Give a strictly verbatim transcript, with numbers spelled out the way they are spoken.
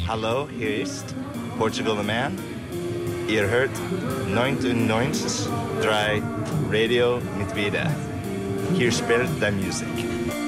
Hallo, hier ist Portugal the Man. Ihr hört neunundneunzig Komma drei Radio mit Vida. Hier spielt die Musik.